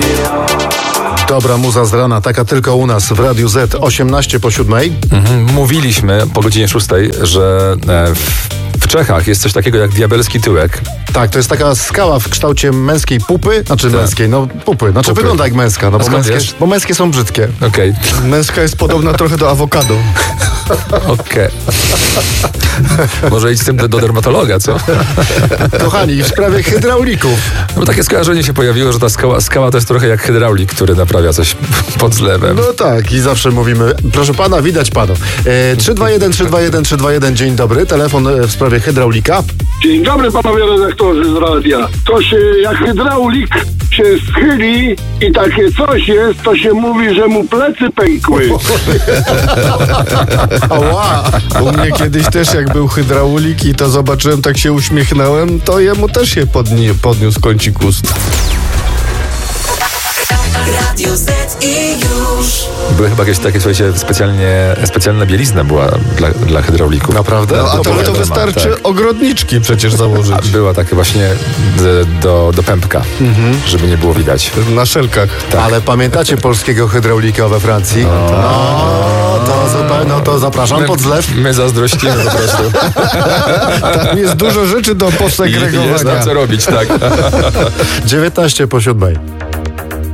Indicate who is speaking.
Speaker 1: Dobra muza z rana, taka tylko u nas w Radiu Z, 18:07.
Speaker 2: Mówiliśmy po godzinie 6, że w Czechach jest coś takiego jak diabelski tyłek.
Speaker 1: Tak, to jest taka skała w kształcie męskiej pupy, znaczy męskiej, no pupy, znaczy
Speaker 2: Pupy.
Speaker 1: wygląda jak męska, no bo męskie są brzydkie.
Speaker 2: Okej.
Speaker 3: Męska jest podobna trochę do awokado.
Speaker 2: Okej. Może idź z tym do dermatologa, co?
Speaker 1: Kochani, w sprawie hydraulików.
Speaker 2: No takie skojarzenie się pojawiło, że ta skała to jest trochę jak hydraulik, który naprawia coś pod zlewem.
Speaker 1: No tak, i zawsze mówimy, proszę pana, widać panu. 321, dzień dobry, telefon w sprawie hydraulika.
Speaker 4: Dzień dobry panowie redaktorzy z radia. To się jak hydraulik się schyli i takie coś jest, to się mówi, że mu plecy pękły.
Speaker 1: Ała!
Speaker 3: U mnie kiedyś też jak był hydraulik i to zobaczyłem, tak się uśmiechnąłem, to jemu też się podniósł kącik ust.
Speaker 5: Radio Z i już.
Speaker 2: Były chyba jakieś takie, słuchajcie, specjalna bielizna była dla hydraulików.
Speaker 1: Naprawdę?
Speaker 3: No, a to wystarczy ogrodniczki przecież założyć.
Speaker 2: A była taka właśnie do pępka, żeby nie było widać.
Speaker 3: Na szelkach.
Speaker 2: Tak.
Speaker 1: Ale pamiętacie polskiego hydraulika we Francji? To zapraszam pod zlew.
Speaker 2: My zazdrościmy po prostu.
Speaker 3: Tam jest dużo rzeczy do
Speaker 2: Jest
Speaker 3: posegregowania.
Speaker 2: na co robić, tak.
Speaker 1: 19:07.